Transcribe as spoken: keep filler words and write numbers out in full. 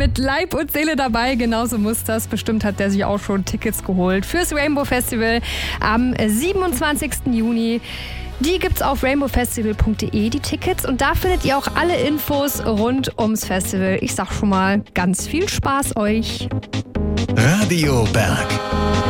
mit Leib und Seele dabei. Genauso muss das. Bestimmt hat der sich auch schon Tickets geholt fürs Rainbow Festival am siebenundzwanzigsten Juni. Die gibt's auf rainbow festival punkt de, die Tickets. Und da findet ihr auch alle Infos rund ums Festival. Ich sag schon mal, ganz viel Spaß euch. Radio Berg.